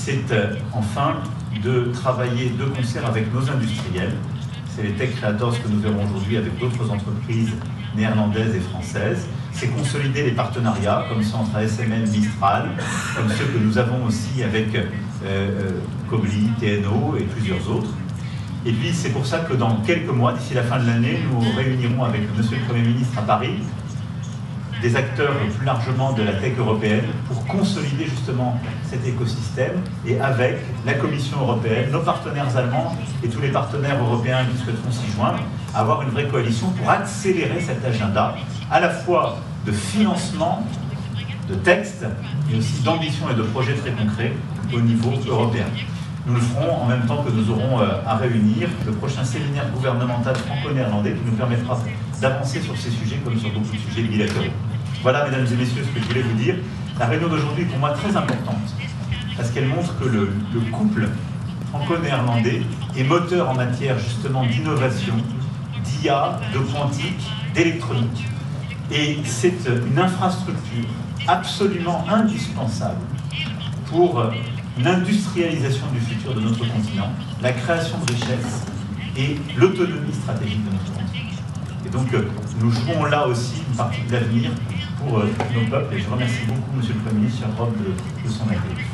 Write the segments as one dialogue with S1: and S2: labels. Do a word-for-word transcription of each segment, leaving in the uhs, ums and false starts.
S1: c'est euh, enfin de travailler de concert avec nos industriels. C'est les Tech Creators que nous verrons aujourd'hui avec d'autres entreprises néerlandaises et françaises. C'est consolider les partenariats, comme ceux entre A S M L, Mistral, comme ceux que nous avons aussi avec euh, Kobli, T N O et plusieurs autres. Et puis c'est pour ça que dans quelques mois, d'ici la fin de l'année, nous réunirons avec Monsieur le Premier ministre à Paris des acteurs plus largement de la tech européenne pour consolider justement cet écosystème et avec la Commission européenne, nos partenaires allemands et tous les partenaires européens qui souhaiteront s'y joindre, avoir une vraie coalition pour accélérer cet agenda à la fois de financement, de textes, mais aussi d'ambition et de projets très concrets au niveau européen. Nous le ferons en même temps que nous aurons à réunir le prochain séminaire gouvernemental franco-néerlandais qui nous permettra d'avancer sur ces sujets comme sur beaucoup de sujets bilatéraux. Voilà, mesdames et messieurs, ce que je voulais vous dire. La réunion d'aujourd'hui est pour moi très importante parce qu'elle montre que le, le couple franco-néerlandais est moteur en matière justement d'innovation, d'I A, de quantique, d'électronique. Et c'est une infrastructure absolument indispensable pour l'industrialisation du futur de notre continent, la création de richesses et l'autonomie stratégique de notre continent. Et donc, nous jouons là aussi une partie de l'avenir pour nos peuples. Et je remercie beaucoup, Monsieur le Premier ministre, cher Rob, de, de son accueil.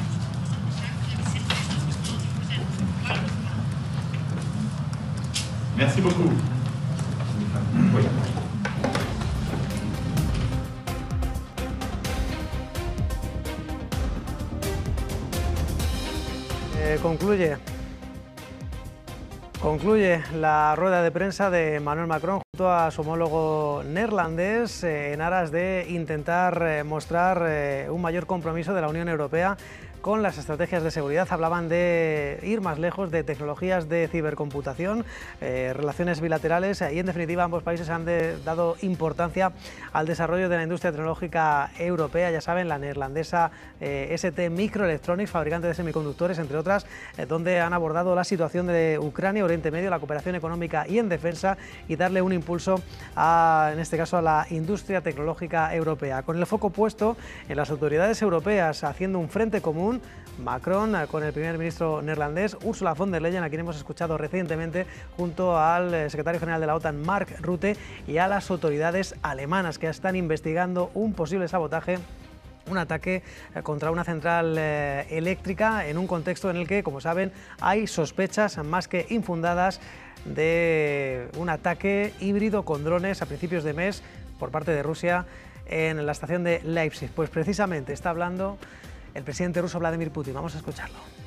S1: Merci beaucoup. Oui.
S2: Eh, concluye. Concluye la rueda de prensa de Emmanuel Macron junto a su homólogo neerlandés eh, en aras de intentar eh, mostrar eh, un mayor compromiso de la Unión Europea con las estrategias de seguridad. Hablaban de ir más lejos, de tecnologías de cibercomputación, eh, relaciones bilaterales y en definitiva ambos países han de, dado importancia al desarrollo de la industria tecnológica europea. Ya saben, la neerlandesa eh, S T Microelectronics, fabricante de semiconductores, entre otras, eh, donde han abordado la situación de Ucrania, Oriente Medio, la cooperación económica y en defensa y darle un impulso, a, en este caso, a la industria tecnológica europea. Con el foco puesto en las autoridades europeas haciendo un frente común, Macron con el primer ministro neerlandés, Ursula von der Leyen, a quien hemos escuchado recientemente, junto al secretario general de la OTAN, Mark Rutte, y a las autoridades alemanas que están investigando un posible sabotaje, un ataque contra una central eh, eléctrica en un contexto en el que, como saben, hay sospechas más que infundadas de un ataque híbrido con drones a principios de mes por parte de Rusia en la estación de Leipzig. Pues precisamente está hablando el presidente ruso Vladimir Putin. Vamos a escucharlo.